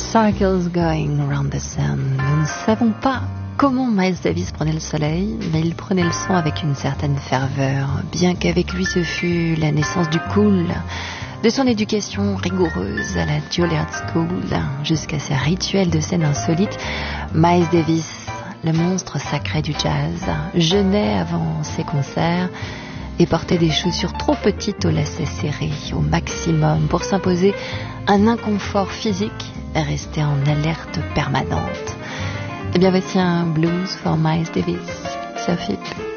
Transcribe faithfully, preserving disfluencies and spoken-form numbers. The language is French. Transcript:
Circles going round the sun. Nous ne savons pas comment Miles Davis prenait le soleil, mais il prenait le son avec une certaine ferveur, bien qu'avec lui ce fût la naissance du cool, de son éducation rigoureuse à la Juilliard School, jusqu'à ses rituels de scène insolites. Miles Davis, le monstre sacré du jazz, jeûnait avant ses concerts et portait des chaussures trop petites aux lacets serrés au maximum pour s'imposer un inconfort physique et rester en alerte permanente. Eh bien voici un blues for Miles Davis, Sophie.